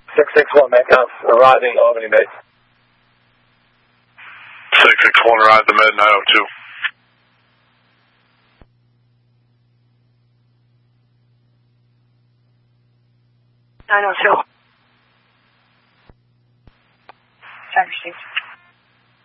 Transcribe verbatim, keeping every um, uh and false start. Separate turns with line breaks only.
six six one Metcalf, arriving Albany base.
six six one, arrive the Med nine oh two.
nine oh two.